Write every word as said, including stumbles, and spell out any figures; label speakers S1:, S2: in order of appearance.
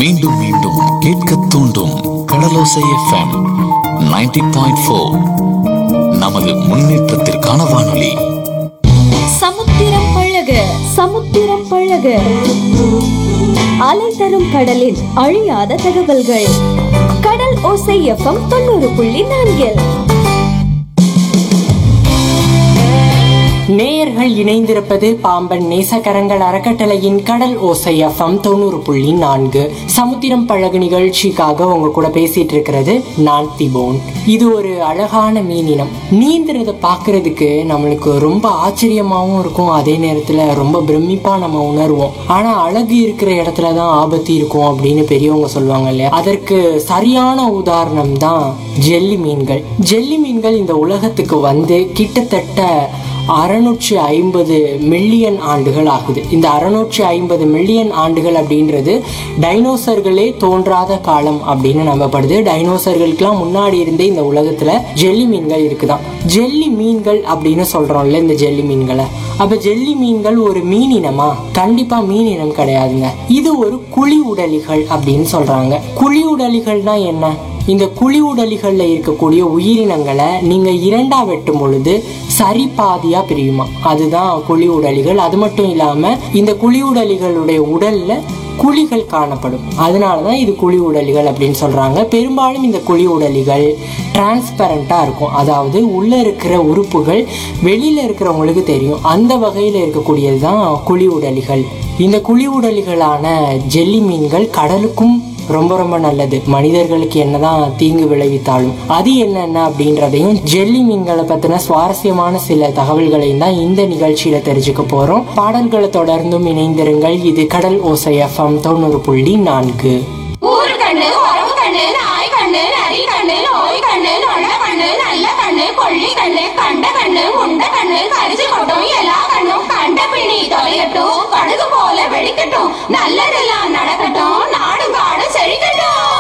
S1: மீண்டும் மீண்டும் கேட்க தூண்டும் கடலோசை எஃப்எம் நைன்டி பாயிண்ட் ஃபோர். நமது முன்னேற்றத்திற்கான வானொலி.
S2: சமுத்திரம் பழக சமுத்திரம் பழக அலை தரும் கடலில் அழியாத தகவல்கள். கடல் ஓசை எஃப்எம் தொண்ணூறு புள்ளி நான்கில்
S3: நேயர்கள் இணைந்திருப்பது பாம்பன் நேசக்கரங்கள் அறக்கட்டளையின் கடல் ஓசை எஃப்எம் தொண்ணூறு புள்ளி நான்கு. சமுத்திரம் பழகு நிகழ்ச்சிக்காக உங்க கூட பேசிட்டு இருக்கிறது நான் திபோன். இது ஒரு அழகான மீனினம். நீந்துறத பாக்குறதுக்கு நம்மளுக்கு ரொம்ப ஆச்சரியமாவும் இருக்கும், அதே நேரத்துல ரொம்ப பிரமிப்பா நம்ம உணர்வோம். ஆனா அழகு இருக்கிற இடத்துலதான் ஆபத்து இருக்கும் அப்படின்னு பெரியவங்க சொல்லுவாங்க இல்லையா? அதற்கு சரியான உதாரணம் தான் ஜெல்லி மீன்கள். ஜெல்லி மீன்கள் இந்த உலகத்துக்கு வந்து கிட்டத்தட்ட அறுநூற்றி ஐம்பது மில்லியன் ஆண்டுகள் ஆகுது. இந்த அறுநூற்றி ஐம்பது மில்லியன் ஆண்டுகள் அப்படின்றது டைனோசர்களே தோன்றாத காலம் அப்படின்னு நம்பப்படுது. டைனோசர்களுக்கெல்லாம் முன்னாடி இருந்தே இந்த உலகத்துல ஜெல்லி மீன்கள் இருக்குதான். ஜெல்லி மீன்கள் அப்படின்னு சொல்றோம்ல இந்த ஜெல்லி மீன்களை. அப்ப ஜெல்லி மீன்கள் ஒரு மீனினமா? கண்டிப்பா மீனினம் கிடையாதுங்க. இது ஒரு குழி உடலிகள் அப்படின்னு சொல்றாங்க. குழி உடலிகள்னா என்ன? இந்த குழி உடலிகள்ல இருக்கக்கூடிய உயிரினங்களை நீங்க இரண்டா வெட்டும் பொழுது சரி பாதியா பிரியுமா, அதுதான் குழி உடலிகள். அது மட்டும் இல்லாம இந்த குழி உடலிகளுடைய உடல்ல குழிகள் காணப்படும். அதனாலதான் இது குழி உடலிகள் அப்படின்னு சொல்றாங்க. பெரும்பாலும் இந்த குழி உடலிகள் டிரான்ஸ்பரண்டா இருக்கும், அதாவது உள்ள இருக்கிற உறுப்புகள் வெளியில இருக்கிறவங்களுக்கு தெரியும். அந்த வகையில இருக்கக்கூடியதுதான் குழி உடலிகள். இந்த குழி உடலிகளான ஜெல்லி மீன்கள் கடலுக்கும் ரொம்ப ரொம்ப நல்லது. மனிதர்களுக்கு என்னதான் தீங்கு விளைவித்தாலும் அது என்னென்ன அப்படின்றதையும் ஜெல்லி மீன்களை பத்தின சுவாரஸ்யமான சில தகவல்களையும் தான் இந்த நிகழ்ச்சியில தெரிஞ்சுக்க போறோம். பாடல்களை தொடர்ந்தும் இணைந்திருங்கள். இது கடல் ஓசை எஃப்எம் தொண்ணூறு புள்ளி நான்கு.
S4: நல்லதெல்லாம் நடக்கட்டும், நாடு காடு செழிக்கட்டும்.